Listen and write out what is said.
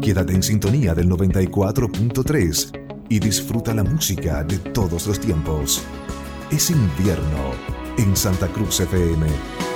Quédate en sintonía del 94.3 y disfruta la música de todos los tiempos. Es invierno en Santa Cruz FM.